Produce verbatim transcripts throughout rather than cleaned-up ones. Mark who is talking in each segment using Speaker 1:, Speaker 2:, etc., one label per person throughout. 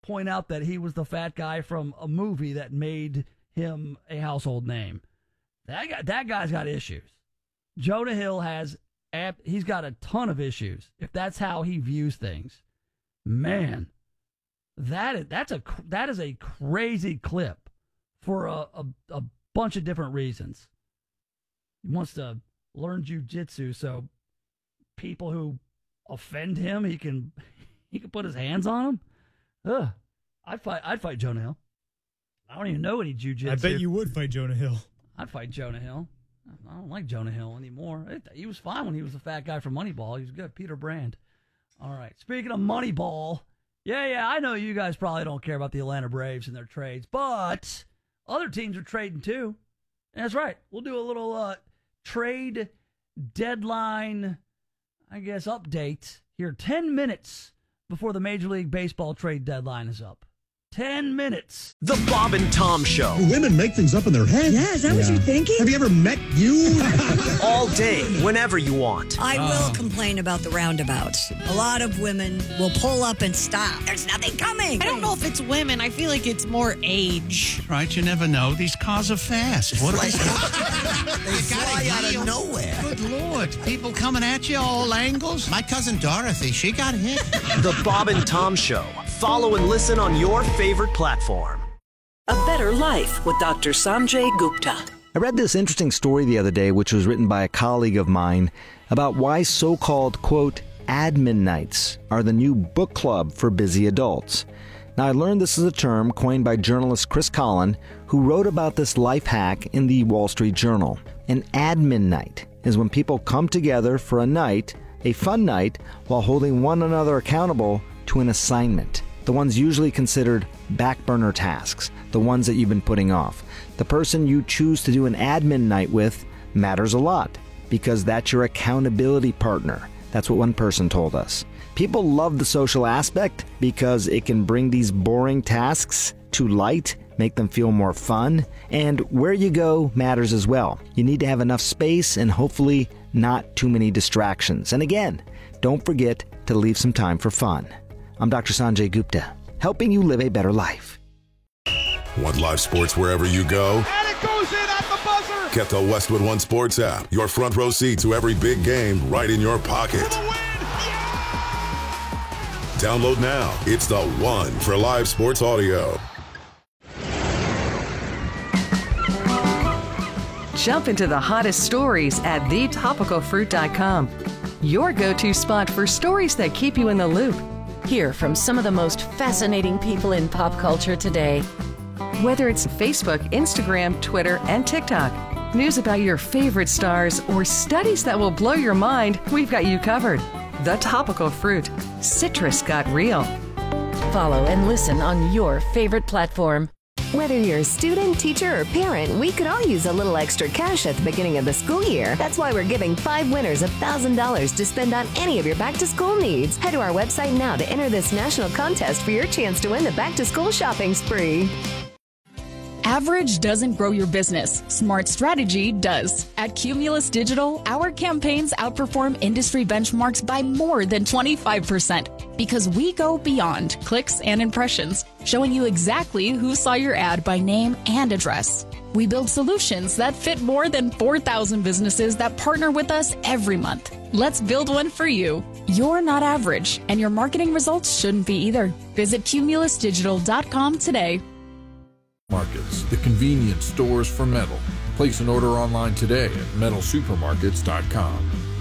Speaker 1: point out that he was the fat guy from a movie that made him a household name. That guy, that guy's got issues. Jonah Hill has, he's got a ton of issues. If that's how he views things, man, that is that's a that is a crazy clip for a a, a bunch of different reasons. He wants to learn jujitsu, so people who offend him, he can he can put his hands on them. Ugh, I'd fight. I'd fight Jonah Hill. I don't even know any jujitsu.
Speaker 2: I bet you would fight Jonah Hill.
Speaker 1: I'd fight Jonah Hill. I don't like Jonah Hill anymore. He was fine when he was the fat guy from Moneyball. He was good. Peter Brand. All right. Speaking of Moneyball, yeah, yeah, I know you guys probably don't care about the Atlanta Braves and their trades, but other teams are trading too. And that's right. We'll do a little uh, trade deadline, I guess, update here ten minutes before the Major League Baseball trade deadline is up. Ten minutes.
Speaker 3: The Bob and Tom Show.
Speaker 4: Women make things up in their head.
Speaker 5: Yeah, is that yeah. what you're thinking?
Speaker 4: Have you ever met you?
Speaker 3: All day, whenever you want.
Speaker 5: I will complain about the roundabouts. A lot of women will pull up and stop. There's nothing coming.
Speaker 6: I don't know if it's women. I feel like it's more age.
Speaker 7: Right, you never know. These cars are fast. What are
Speaker 8: they fly out of nowhere.
Speaker 7: Good Lord. People coming at you all angles. My cousin Dorothy, she got hit.
Speaker 3: The Bob and Tom Show. Follow and listen on your favorite platform.
Speaker 9: A Better Life with Doctor Sanjay Gupta.
Speaker 10: I read this interesting story the other day, which was written by a colleague of mine, about why so-called, quote, admin nights are the new book club for busy adults. Now, I learned this is a term coined by journalist Chris Collin, who wrote about this life hack in the Wall Street Journal. An admin night is when people come together for a night, a fun night, while holding one another accountable to an assignment. The ones usually considered back burner tasks, the ones that you've been putting off. The person you choose to do an admin night with matters a lot because that's your accountability partner. That's what one person told us. People love the social aspect because it can bring these boring tasks to light, make them feel more fun, and where you go matters as well. You need to have enough space and hopefully not too many distractions. And again, don't forget to leave some time for fun. I'm Doctor Sanjay Gupta, helping you live a better life.
Speaker 11: Want live sports wherever you go?
Speaker 12: And it goes in at the buzzer!
Speaker 11: Get the Westwood One Sports app. Your front row seat to every big game right in your pocket.
Speaker 12: For the win! Yeah!
Speaker 11: Download now. It's the one for live sports audio.
Speaker 13: Jump into the hottest stories at the topical fruit dot com. Your go-to spot for stories that keep you in the loop.
Speaker 14: Hear from some of the most fascinating people in pop culture today.
Speaker 13: Whether it's Facebook, Instagram, Twitter, and TikTok, news about your favorite stars, or studies that will blow your mind, we've got you covered. The Topical Fruit. Citrus got real.
Speaker 14: Follow and listen on your favorite platform.
Speaker 15: Whether you're a student, teacher, or parent, we could all use a little extra cash at the beginning of the school year. That's why we're giving five winners one thousand dollars to spend on any of your back-to-school needs. Head to our website now to enter this national contest for your chance to win the back-to-school shopping spree.
Speaker 16: Average doesn't grow your business. Smart strategy does. At Cumulus Digital, our campaigns outperform industry benchmarks by more than twenty-five percent because we go beyond clicks and impressions, showing you exactly who saw your ad by name and address. We build solutions that fit more than four thousand businesses that partner with us every month. Let's build one for you. You're not average, and your marketing results shouldn't be either. Visit cumulus digital dot com today.
Speaker 17: Markets, the convenience stores for metal. Place an order online today at metal supermarkets dot com.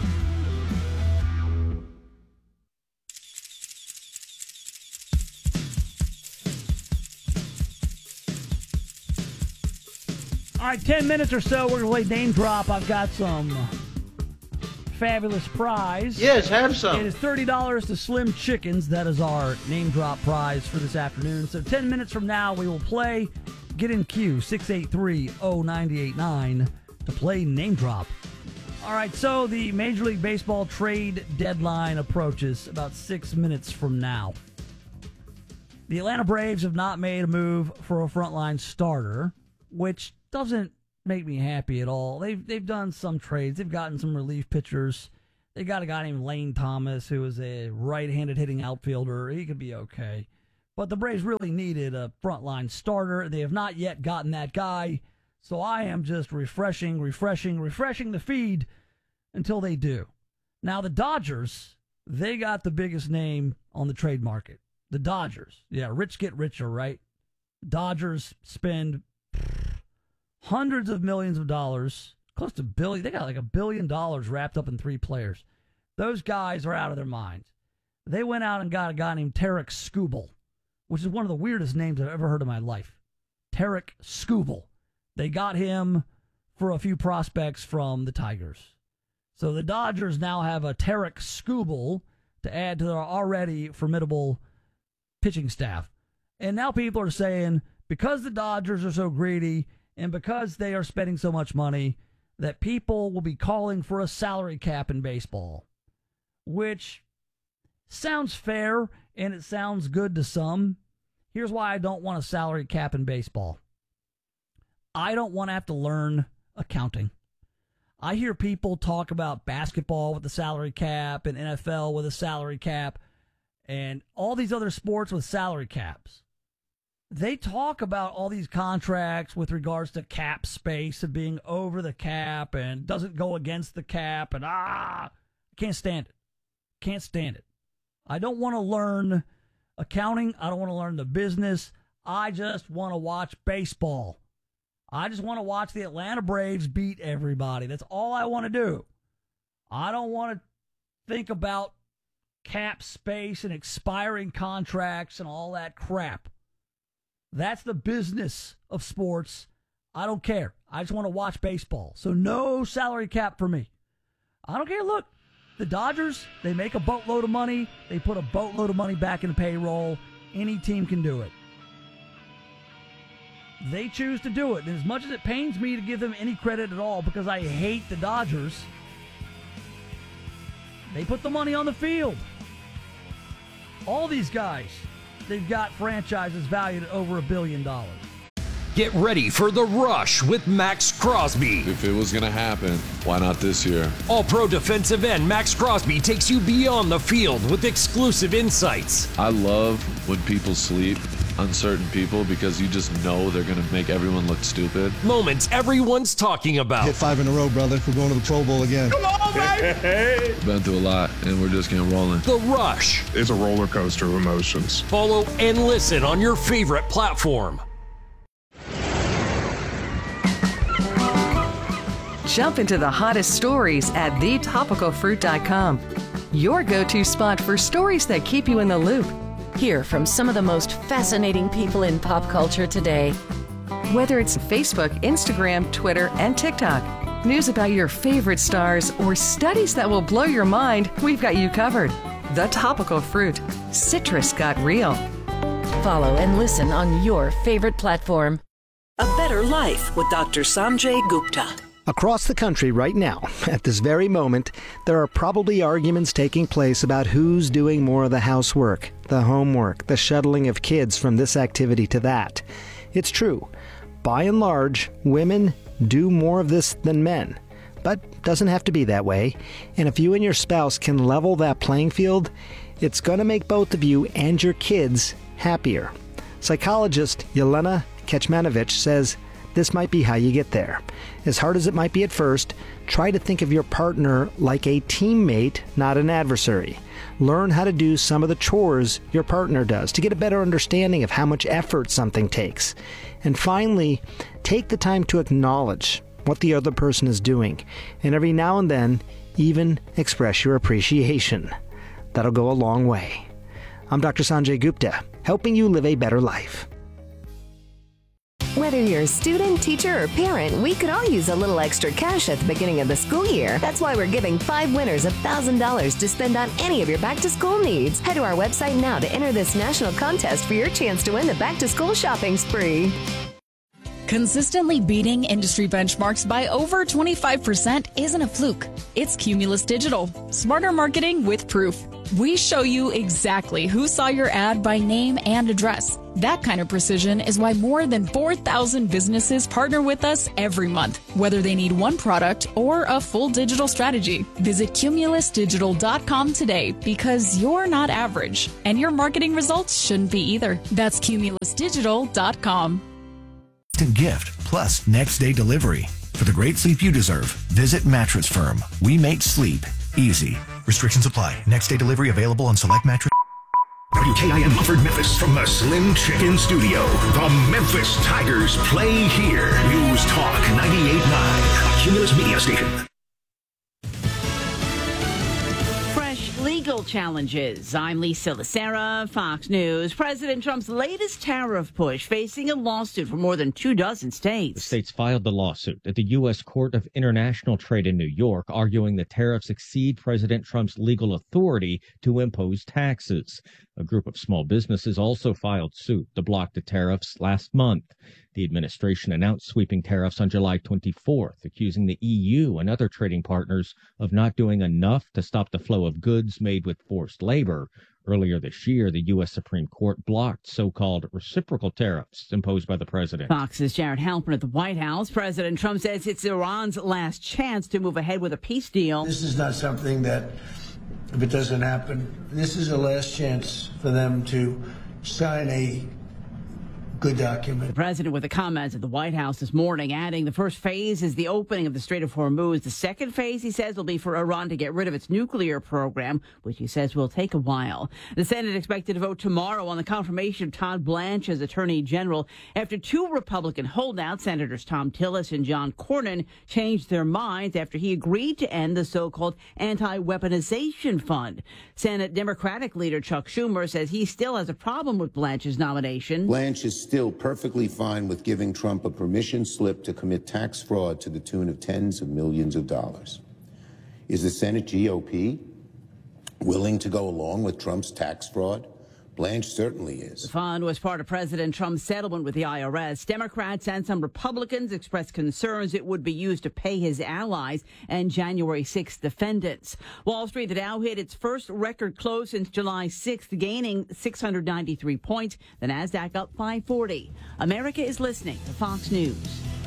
Speaker 1: All right, ten minutes or so, we're going to play Name Drop. I've got some fabulous prize.
Speaker 8: Yes, have some.
Speaker 1: It is thirty dollars to Slim Chickens. That is our Name Drop prize for this afternoon. So ten minutes from now, we will play. Get in queue, six eight three, oh nine eight nine, to play Name Drop. All right, so the Major League Baseball trade deadline approaches about six minutes from now. The Atlanta Braves have not made a move for a frontline starter, which doesn't make me happy at all. They've, they've done some trades. They've gotten some relief pitchers. They got a guy named Lane Thomas, who is a right-handed hitting outfielder. He could be okay. But the Braves really needed a frontline starter. They have not yet gotten that guy. So I am just refreshing, refreshing, refreshing the feed until they do. Now, the Dodgers, they got the biggest name on the trade market. The Dodgers. Yeah, rich get richer, right? Dodgers spend hundreds of millions of dollars, close to a billion. They got like a billion dollars wrapped up in three players. Those guys are out of their minds. They went out and got a guy named Tarik Skubal, which is one of the weirdest names I've ever heard in my life. Tarik Skubal. They got him for a few prospects from the Tigers. So the Dodgers now have a Tarik Skubal to add to their already formidable pitching staff. And now people are saying, because the Dodgers are so greedy and because they are spending so much money, that people will be calling for a salary cap in baseball, which sounds fair and it sounds good to some. Here's why I don't want a salary cap in baseball. I don't want to have to learn accounting. I hear people talk about basketball with the salary cap and N F L with a salary cap and all these other sports with salary caps. They talk about all these contracts with regards to cap space and being over the cap and doesn't go against the cap and ah, can't stand it. Can't stand it. I don't want to learn accounting. I don't want to learn the business. I just want to watch baseball. I just want to watch the Atlanta Braves beat everybody. That's all I want to do. I don't want to think about cap space and expiring contracts and all that crap. That's the business of sports. I don't care. I just want to watch baseball. So no salary cap for me. I don't care. Look, the Dodgers, they make a boatload of money. They put a boatload of money back in the payroll. Any team can do it. They choose to do it. And as much as it pains me to give them any credit at all because I hate the Dodgers, they put the money on the field. All these guys, they've got franchises valued at over a billion dollars.
Speaker 3: Get ready for The Rush with Max Crosby.
Speaker 2: If it was going to happen, why not this year?
Speaker 3: All-pro defensive end Max Crosby takes you beyond the field with exclusive insights.
Speaker 2: I love when people sleep on certain people because you just know they're going to make everyone look stupid.
Speaker 3: Moments everyone's talking about.
Speaker 4: Hit five in a row, brother. We're going to the Pro Bowl again.
Speaker 12: Come on, baby!
Speaker 2: Been through a lot, and we're just getting rolling.
Speaker 3: The Rush.
Speaker 18: It's a roller coaster of emotions.
Speaker 3: Follow and listen on your favorite platform.
Speaker 13: Jump into the hottest stories at the topical fruit dot com. Your go-to spot for stories that keep you in the loop.
Speaker 14: Hear from some of the most fascinating people in pop culture today.
Speaker 13: Whether it's Facebook, Instagram, Twitter, and TikTok, news about your favorite stars, or studies that will blow your mind, we've got you covered. The Topical Fruit. Citrus got real.
Speaker 14: Follow and listen on your favorite platform.
Speaker 9: A Better Life with Doctor Sanjay Gupta.
Speaker 10: Across the country right now, at this very moment, there are probably arguments taking place about who's doing more of the housework, the homework, the shuttling of kids from this activity to that. It's true. By and large, women do more of this than men. But doesn't have to be that way. And if you and your spouse can level that playing field, it's going to make both of you and your kids happier. Psychologist Yelena Kecmanovic says this might be how you get there. As hard as it might be at first, try to think of your partner like a teammate, not an adversary. Learn how to do some of the chores your partner does to get a better understanding of how much effort something takes. And finally, take the time to acknowledge what the other person is doing, and every now and then, even express your appreciation. That'll go a long way. I'm Doctor Sanjay Gupta, helping you live a better life.
Speaker 15: Whether you're a student, teacher, or parent, we could all use a little extra cash at the beginning of the school year. That's why we're giving five winners one thousand dollars to spend on any of your back-to-school needs. Head to our website now to enter this national contest for your chance to win the back-to-school shopping spree.
Speaker 16: Consistently beating industry benchmarks by over twenty-five percent isn't a fluke. It's Cumulus Digital. Smarter marketing with proof. We show you exactly who saw your ad by name and address. That kind of precision is why more than four thousand businesses partner with us every month, whether they need one product or a full digital strategy. Visit cumulus digital dot com today because you're not average, and your marketing results shouldn't be either. That's cumulus digital dot com.
Speaker 19: Gift plus next day delivery. For the great sleep you deserve, visit Mattress Firm. We make sleep easy. Restrictions apply. Next day delivery available on select mattress.
Speaker 20: W K I M Mumford, Memphis, from the Slim Chicken Studio. The Memphis Tigers play here. News Talk ninety-eight point nine, a Cumulus Media station.
Speaker 21: Legal challenges. I'm Lisa Lacera, Fox News. President Trump's latest tariff push facing a lawsuit from more than two dozen states.
Speaker 22: The states filed the lawsuit at the U S Court of International Trade in New York, arguing the tariffs exceed President Trump's legal authority to impose taxes. A group of small businesses also filed suit to block the tariffs last month. The administration announced sweeping tariffs on July twenty-fourth, accusing the E U and other trading partners of not doing enough to stop the flow of goods made with forced labor. Earlier this year, the U S Supreme Court blocked so-called reciprocal tariffs imposed by the president.
Speaker 21: Fox's Jared Halpern at the White House. President Trump says it's Iran's last chance to move ahead with a peace deal.
Speaker 23: This is not something that, if it doesn't happen, this is the last chance for them to sign a good document.
Speaker 21: The president with the comments at the White House this morning, adding the first phase is the opening of the Strait of Hormuz. The second phase, he says, will be for Iran to get rid of its nuclear program, which he says will take a while. The Senate expected to vote tomorrow on the confirmation of Todd Blanche as Attorney General after two Republican holdouts, Senators Tom Tillis and John Cornyn, changed their minds after he agreed to end the so-called anti-weaponization fund. Senate Democratic leader Chuck Schumer says he still has a problem with Blanche's nomination.
Speaker 24: Blanche is still perfectly fine with giving Trump a permission slip to commit tax fraud to the tune of tens of millions of dollars. Is the Senate G O P willing to go along with Trump's tax fraud? Blanche certainly is.
Speaker 21: The fund was part of President Trump's settlement with the I R S. Democrats and some Republicans expressed concerns it would be used to pay his allies and January sixth defendants. Wall Street, the Dow hit its first record close since July sixth, gaining six hundred ninety-three points. The Nasdaq up five forty. America is listening to Fox News.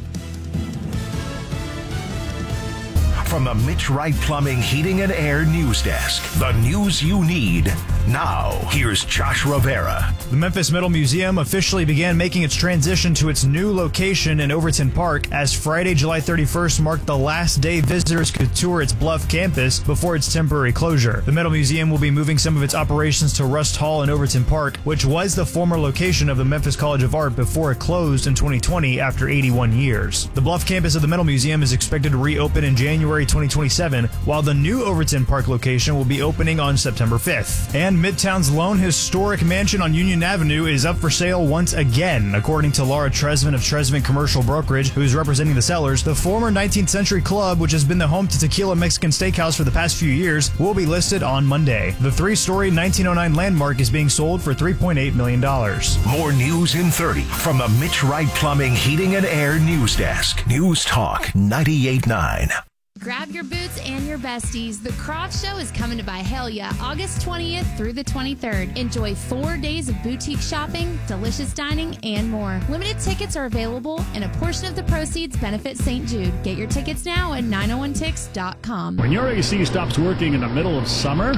Speaker 20: From the Mitch Wright Plumbing, Heating, and Air News Desk, the news you need now. Here's Josh Rivera.
Speaker 25: The Memphis Metal Museum officially began making its transition to its new location in Overton Park as Friday, July thirty-first marked the last day visitors could tour its Bluff campus before its temporary closure. The Metal Museum will be moving some of its operations to Rust Hall in Overton Park, which was the former location of the Memphis College of Art before it closed in twenty twenty after eighty-one years. The Bluff campus of the Metal Museum is expected to reopen in January twenty twenty-seven, while the new Overton Park location will be opening on September fifth. And Midtown's lone historic mansion on Union Avenue is up for sale once again. According to Laura Tresvant of Tresvant Commercial Brokerage, who's representing the sellers, the former nineteenth century club, which has been the home to Tequila Mexican Steakhouse for the past few years, will be listed on Monday. The three-story nineteen oh nine landmark is being sold for three point eight million dollars.
Speaker 20: More news in thirty from the Mitch Wright Plumbing, Heating, and Air News Desk. News Talk ninety-eight point nine.
Speaker 26: Grab your boots and your besties. The Craft Show is coming to Byhalia August twentieth through the twenty-third. Enjoy four days of boutique shopping, delicious dining, and more. Limited tickets are available, and a portion of the proceeds benefit Saint Jude. Get your tickets now at nine oh one tix dot com.
Speaker 27: When your A C stops working in the middle of summer,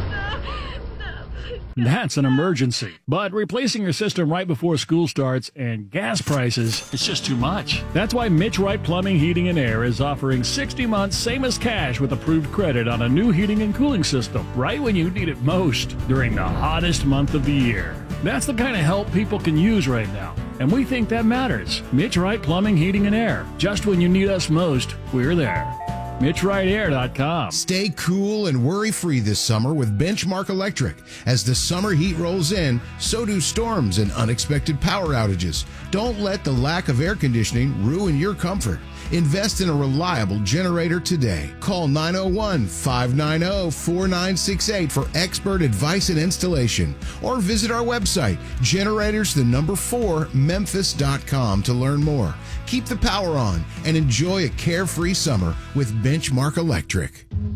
Speaker 27: that's an emergency. But replacing your system right before school starts and gas prices, it's just too much. That's why Mitch Wright Plumbing, Heating, and Air is offering sixty months same as cash with approved credit on a new heating and cooling system right when you need it most during the hottest month of the year. That's the kind of help people can use right now, and we think that matters. Mitch Wright Plumbing, Heating, and Air. Just when you need us most, we're there. Mitch Wright Air dot com.
Speaker 28: Stay cool and worry-free this summer with Benchmark Electric. As the summer heat rolls in, so do storms and unexpected power outages. Don't let the lack of air conditioning ruin your comfort. Invest in a reliable generator today. Call nine oh one, five nine oh, four nine six eight for expert advice and installation. Or visit our website, generators the number four, memphis dot com to learn more. Keep the power on and enjoy a carefree summer with Benchmark Electric.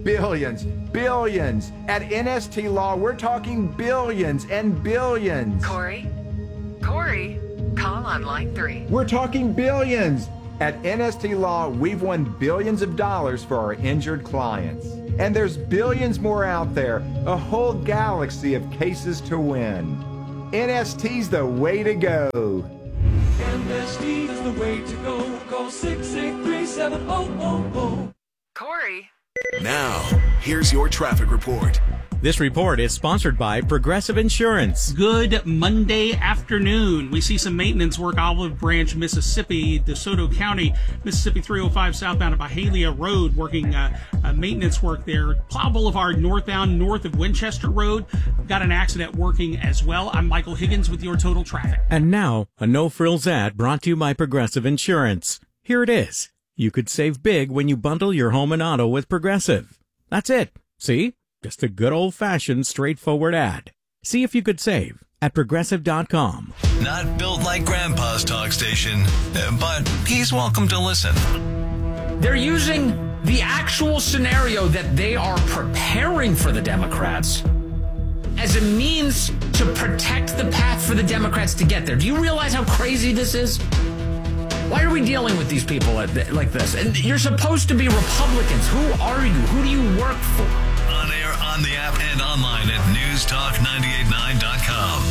Speaker 1: billions, billions. At N S T Law, we're talking billions and billions.
Speaker 13: Corey? Corey? Call on line three.
Speaker 1: We're talking billions. At N S T Law, we've won billions of dollars for our injured clients. And there's billions more out there, a whole galaxy of cases to win. N S T's the way to go.
Speaker 4: N S T is the way to go. Call six eight three, seven oh oh oh.
Speaker 13: Corey?
Speaker 20: Now, here's your traffic report.
Speaker 5: This report is sponsored by Progressive Insurance.
Speaker 6: Good Monday afternoon. We see some maintenance work, Olive Branch, Mississippi, DeSoto County, Mississippi three oh five southbound of Byhalia Road, working uh, uh, maintenance work there. Plow Boulevard northbound, north of Winchester Road. Got an accident working as well. I'm Michael Higgins with your total traffic.
Speaker 5: And now, a no-frills ad brought to you by Progressive Insurance. Here it is. You could save big when you bundle your home and auto with Progressive. That's it. See? Just a good old-fashioned, straightforward ad. See if you could save at Progressive dot com.
Speaker 7: Not built like Grandpa's talk station, but he's welcome to listen.
Speaker 8: They're using the actual scenario that they are preparing for the Democrats as a means to protect the path for the Democrats to get there. Do you realize how crazy this is? Why are we dealing with these people like this? And you're supposed to be Republicans. Who are you? Who do you work for?
Speaker 7: On air, on the app, and online at news talk nine eight nine dot com.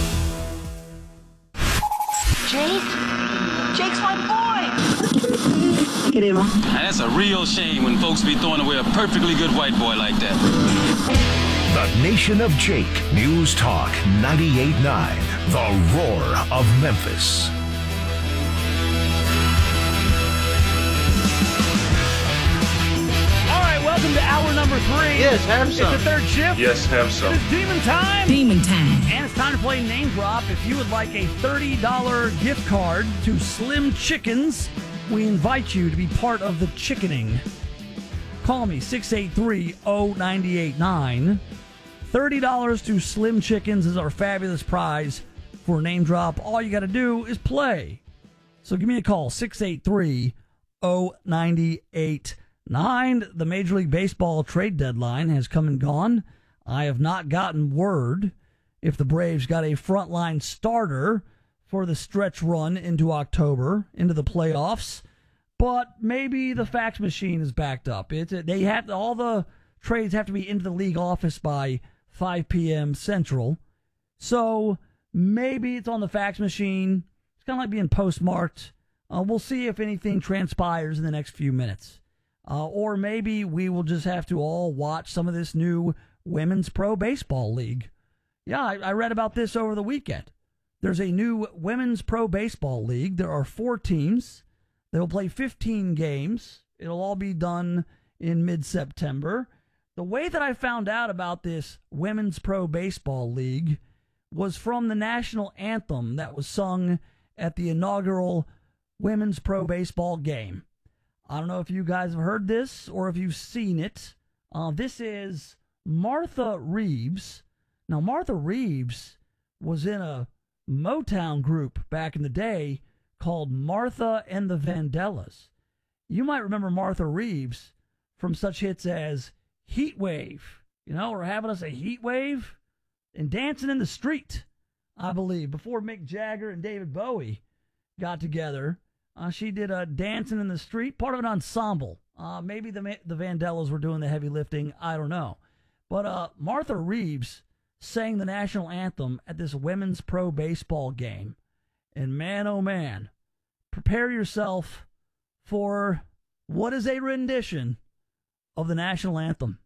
Speaker 11: Jake? Jake's my boy! Look at him.
Speaker 17: That's a real shame when folks be throwing away a perfectly good white boy like that.
Speaker 20: The Nation of Jake. News Talk ninety-eight point nine. The Roar of Memphis.
Speaker 29: Welcome to hour number three.
Speaker 30: Yes, have some.
Speaker 29: It's the third shift.
Speaker 30: Yes, have some.
Speaker 29: It is Demon Time.
Speaker 14: Demon Time.
Speaker 29: And it's time to play Name Drop. If you would like a thirty dollars gift card to Slim Chickens, we invite you to be part of the chickening. Call me, six eight three, oh nine eight nine. thirty dollars to Slim Chickens is our fabulous prize for Name Drop. All you got to do is play. So give me a call, six eight three, oh nine eight nine. Nine, the Major League Baseball trade deadline has come and gone. I have not gotten word if the Braves got a frontline starter for the stretch run into October, into the playoffs. But maybe the fax machine is backed up. It's they have all the trades have to be into the league office by five p.m. Central. So maybe it's on the fax machine. It's kind of like being postmarked. Uh, we'll see if anything transpires in the next few minutes. Uh, or maybe we will just have to all watch some of this new Women's Pro Baseball League. Yeah, I, I read about this over the weekend. There's a new Women's Pro Baseball League. There are four teams. They'll play fifteen games. It'll all be done in mid-September. The way that I found out about this Women's Pro Baseball League was from the national anthem that was sung at the inaugural Women's Pro Baseball game. I don't know if you guys have heard this or if you've seen it. Uh, this is Martha Reeves. Now, Martha Reeves was in a Motown group back in the day called Martha and the Vandellas. You might remember Martha Reeves from such hits as Heat Wave, you know, or having us a heat wave, and Dancing in the Street, I believe, before Mick Jagger and David Bowie got together. Uh, she did a Dancing in the Street, part of an ensemble. Uh, maybe the the Vandellas were doing the heavy lifting. I don't know. But uh, Martha Reeves sang the national anthem at this Women's Pro Baseball game. And man, oh man, prepare yourself for what is a rendition of the national anthem.